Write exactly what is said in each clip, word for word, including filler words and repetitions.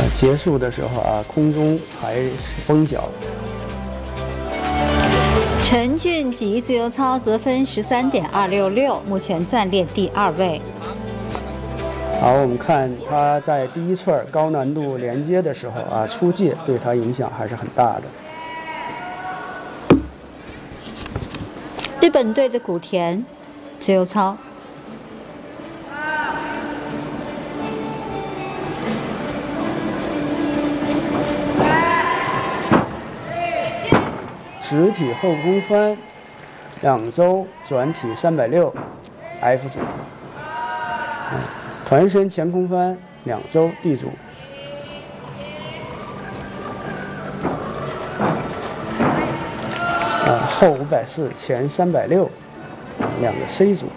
结束的时候啊，空中还是封角。 陈俊吉自由操得分十三点二六六，目前暂列第二位。 好，我们看他在第一串高难度连接的时候啊，出界对他影响还是很大的。 日本队的古田自由操。 直体后空翻，两周转体三百六 ，F 组。嗯，团身前空翻，两周 D 组。啊，后五百四，前三百六，两个 C 组。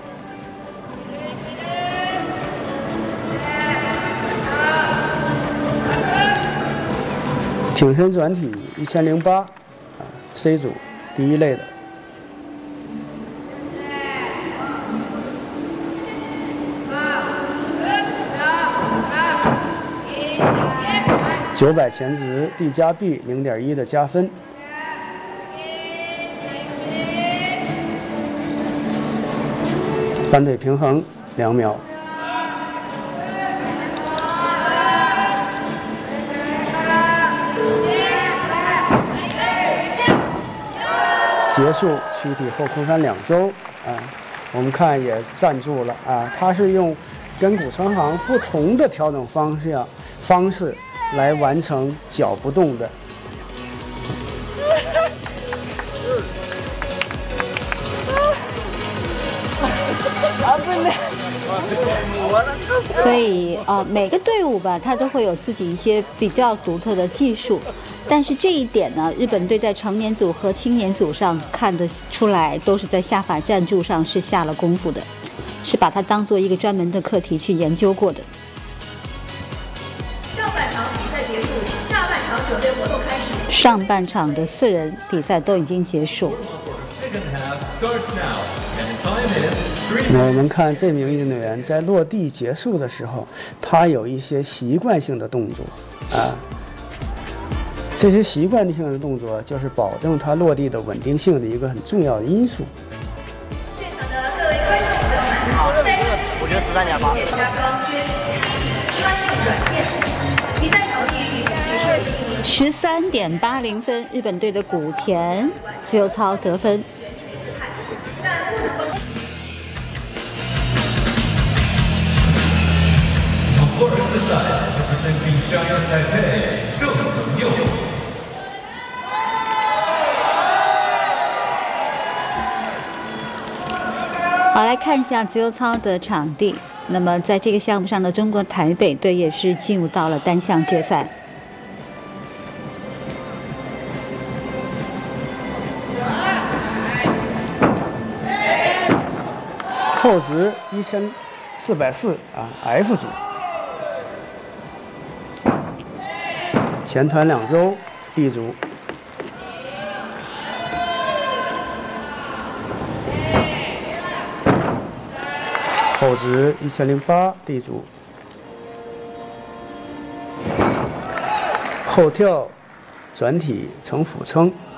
挺身转体一千零八。 C 组第一类的，九百前直 D 加 B 零点一的加分，翻腿平衡两秒。 结束躯体后空翻两周啊，我们看也站住了啊，他是用跟骨成行不同的调整方向方式来完成脚不动的。 啊，不能。所以呃，每个队伍吧，它都会有自己一些比较独特的技术。 但是这一点呢，日本队在成年组和青年组上看得出来，都是在下法站柱上是下了功夫的，是把它当做一个专门的课题去研究过的。 上半场比赛结束，下半场准备活动开始。 上半场的四人比赛都已经结束。 那我们看这名运动员在落地结束的时候，他有一些习惯性的动作啊。 这些习惯性的动作就是保证它落地的稳定性的一个很重要的因素。 现场的各位观众朋友们，好， 我觉得十三点八。 加装捐实，专业软件，比赛场地只设定十三点八零分，日本队的古田自由操得分。好，来看一下自由操的场地。那么，在这个项目上的中国台北队也是进入到了单项决赛。 后直一千四百四啊 ，F 组。前团两周 ，D 组。 后直一千零八 D 组，后跳转体成俯撑